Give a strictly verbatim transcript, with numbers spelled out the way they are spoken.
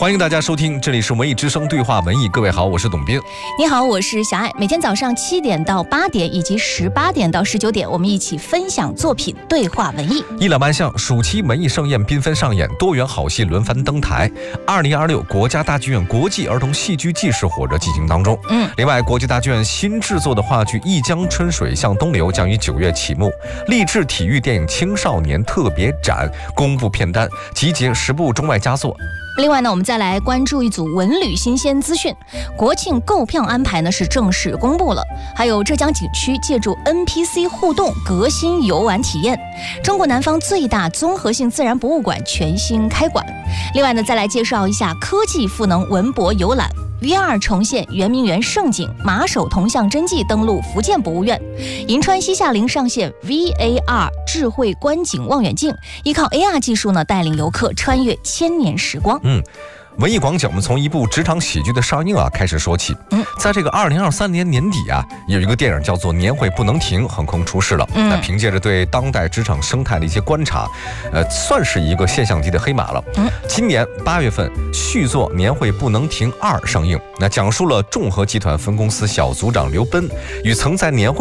欢迎大家收听，这里是文艺之声对话文艺。各位好，我是董斌。 你好，我是小爱。每天早上七点到八点，以及十八点到十九点，我们一起分享作品，对话文艺。 一览万象，暑期文艺盛宴缤纷上演，多元好戏轮番登台。二零二六国家大剧院国际儿童戏剧纪实火热进行当中。嗯，另外，国际大剧院新制作的话剧《一江春水向东流》将于九月启幕。励志体育电影青少年特别展公布片单，集结十部中外佳作。 另外呢，我们再来关注一组文旅新鲜资讯。国庆购票安排呢是正式公布了，还有浙江景区借助 N P C 互动革新游玩体验，中国南方最大综合性自然博物馆全新开馆。另外呢，再来介绍一下科技赋能文博游览。V R 重现圆明园盛景，马首铜像真迹登陆福建博物院，银川西夏陵上线 V A R 智慧观景望远镜，依靠 A R 技术呢，带领游客穿越千年时光。 嗯。文艺广角，我们从一部职场喜剧的上映啊开始说起。嗯，在这个二零二三年年底啊，有一个电影叫做《年会不能停》横空出世了。嗯，那凭借着对当代职场生态的一些观察，呃，算是一个现象级的黑马了。嗯，今年八月份续作《年会不能停二》上映，那讲述了众和集团分公司小组长刘奔与曾在年会